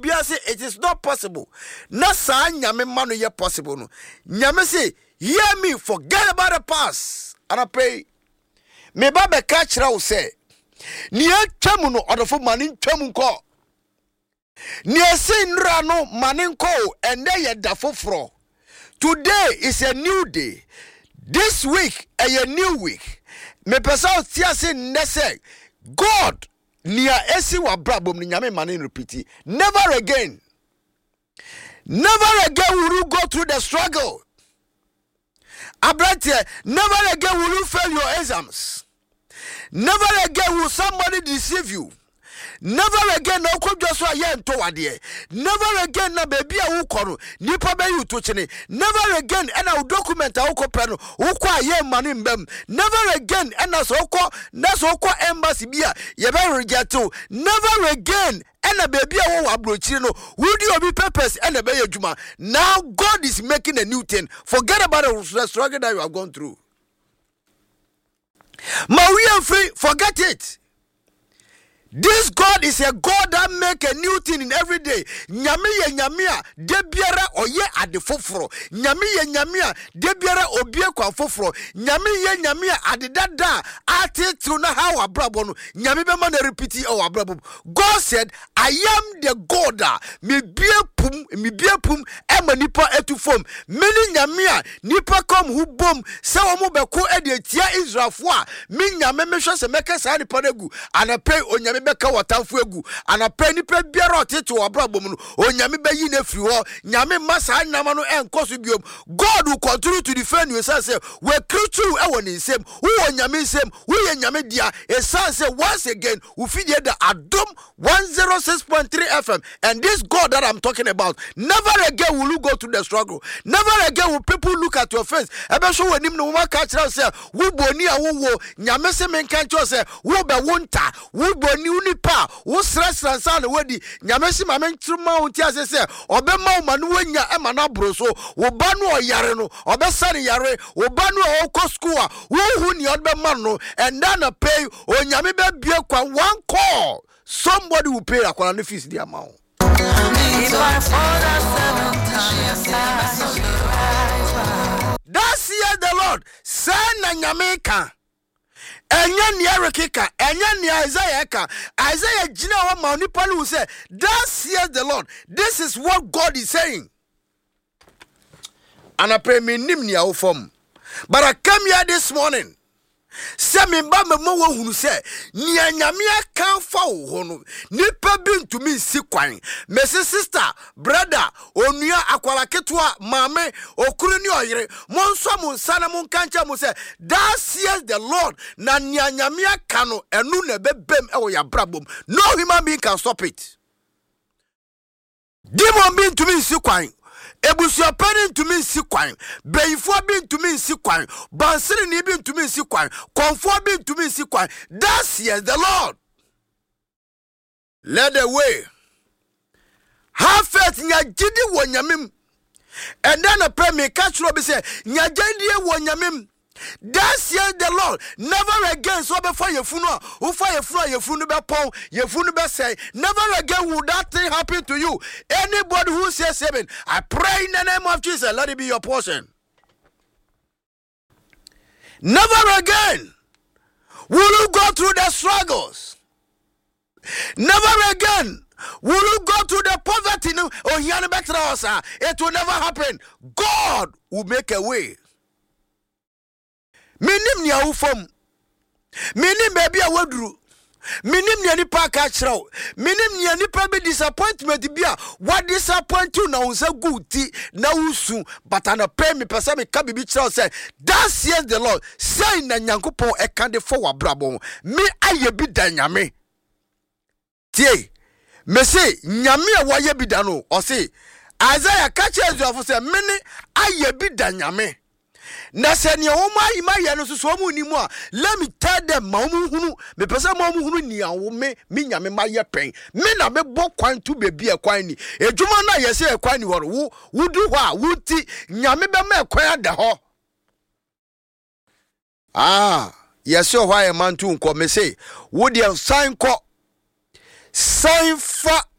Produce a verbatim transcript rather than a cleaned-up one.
obia say it is not possible. Na sa nyame ma no ye possible no. Nyame say, hear me, forget about the past. And I pray. Me ba be ka kira wo say, ni atwamu no odofo mane ntwamu nko. Ni ese nra no mane nko ende ye da foforo. Today is a new day. This week a new week. Me pesa tia se nese God nia esi wa brabom ni nyame mane repeat. Never again. Never again will you go through the struggle. Abrante, never again will you fail your exams. Never again will somebody deceive you. Never again na ko dwoso aye nto wade. Never again na baby a wo koro nipa be you to chene. Never again na document a wo ko pre no wo ko aye mane mbam. Never again na so ko na so ko embassy bia ye be reject. Never again na baby a wo abrochiri no wo di obi purpose na be adwuma. Now God is making a new thing. Forget about the struggle that you have gone through. Ma we are free, forget it. This God is a God that make a new thing in every day. Nyame ye nyame a de biara oye ade foforo. Nyame ye nyame a de biara obie kwa foforo. Nyame ye nyame a ade dada ate through na how abrabo no. Nyame be man repeat o abrabo. God said, I am the God a me bie pum, me bie pum e ma nipa etu fom. Many nyame a nipa kom hu bom se omo be ko e de tia Israelfo a me nyame me hwe se meka sa nipa negu anape onyame beka watamfo egu anapɛ nipa biara oteto abrabom no onyame bayi na firi ho nyame masa nyama no enkoso biom. God will continue to defend you. Say we creature e woni nsem wo onyame nsem wo ye nyame dia e say once again we feed the Adom one oh six point three F M, and this God that I'm talking about, never again will you go through the struggle. Never again will people look at your face ebe so wonim no ma ka kira say wo boni a wo wo nyame se men kan cho say wo be wonta wo boni unipa wo stress ransa na wadi nyame si ma men truma wonti ase say obema wo ma no wanya e ma na bro so wo ba no oyare no obesare yare wo ba no o ko school a wo hu ni odbe ma no and then pay o nyame be bie kwa one call somebody will pay akwala no fees the amount. That's here the Lord say na nyame kan enya ni Erekika enya ni Isaiah ka Isaiah jina wa ma onipa no say that's here the Lord. This is what God is saying. And I pray me nim ni awofom, but I come here this morning say me ba me mo wo hunu say ni anyame aka fa wo ho no nipa bi ntumi nsi kwan. Me sister brother onua akwala ketwa mame okuru ni oyire mo nso mo nsa na mo nkancha mo say that says the Lord na ni anyame aka no enu na bebem e wo ya brabom. No human being can stop it. Demon bi ntumi nsi kwan, ebusu apani ntumi nsi kwan, beyifo bi ntumi nsi kwan, bansiri ni bi ntumi nsi kwan, konfo bi ntumi nsi kwan. That's yes the Lord. Let the way. Have faith nya gidi wo nyamem. And then a pray me catch robi say nya gidi wo nyamem. That's yes the Lord. Never again so before your funeral, who fire fly your funeral pong, your funeral say, never again will that thing happen to you. Anybody who says seven, I pray in the name of Jesus, let it be your portion. Never again will you go through the struggles. Never again will you go through the poverty. Oh, it will never happen. God will make a way. Minim ni awufom, minim baby a wadru, minim ni nipa ka chiraw, minim ni nipa be disappointment bia what disappoint you na unsa guti na usu but an pay me person me ka bibi chiraw say that says the Lord say na nyankopon e kan de for wabrabon me aye bi da nyame tie me say nyame a waye bi da no o say Isaiah ka chiraw say me ne aye bi da nyame. Nasenia Oma Imaya so mu ni mu a let me tell them ma mu hunu me pesa ma mu hunu ni awo me me nyame ma ye pen me na me bo kwan tu bebi e kwan ni edwuma na ye se e kwan ni horo wo wudu ho a wuti nyame be ma e kwan ada ho ah yes so why man tu nko me say wo de sign ko sign fa